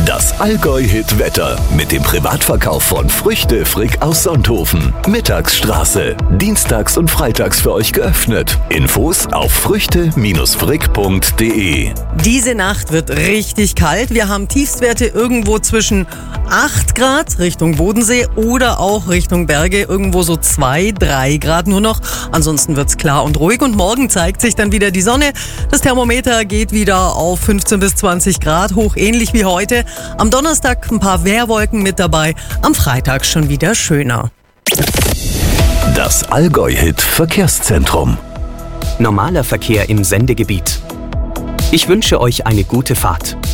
Das Allgäu-Hit-Wetter mit dem Privatverkauf von Früchte Frick aus Sonthofen. Mittagsstraße. Dienstags und freitags für euch geöffnet. Infos auf früchte-frick.de. Diese Nacht wird richtig kalt. Wir haben Tiefstwerte irgendwo zwischen 8 Grad Richtung Bodensee oder auch Richtung Berge. Irgendwo so 2, 3 Grad nur noch. Ansonsten wird's klar und ruhig. Und morgen zeigt sich dann wieder die Sonne. Das Thermometer geht wieder auf 15 bis 20 Grad hoch, ähnlich wie heute. Am Donnerstag ein paar Wehrwolken mit dabei. Am Freitag schon wieder schöner. Das Allgäu-Hit-Verkehrszentrum. Normaler Verkehr im Sendegebiet. Ich wünsche euch eine gute Fahrt.